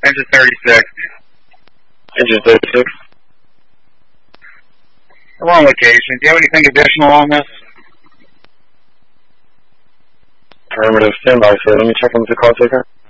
Engine 36. Engine 36. We're on location. Do you have anything additional on this? Affirmative, stand by, sir. Let me check into the call taker.